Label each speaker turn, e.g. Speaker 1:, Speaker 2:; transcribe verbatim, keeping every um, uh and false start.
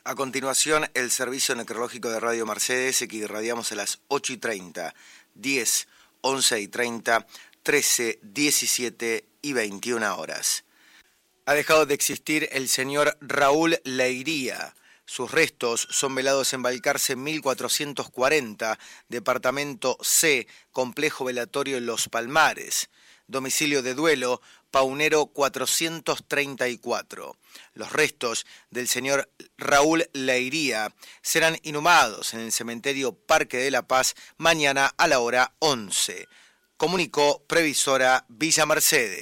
Speaker 1: A continuación, el servicio necrológico de Radio Mercedes, que irradiamos a las ocho y treinta, diez, once y treinta, trece, diecisiete y veintiuna horas. Ha dejado de existir el señor Raúl Leiría. Sus restos son velados en Balcarce mil cuatrocientos cuarenta, departamento C, complejo velatorio Los Palmares. Domicilio de duelo, Paunero cuatrocientos treinta y cuatro. Los restos del señor Raúl Leiría serán inhumados en el cementerio Parque de la Paz mañana a la hora once. Comunicó Previsora Villa Mercedes.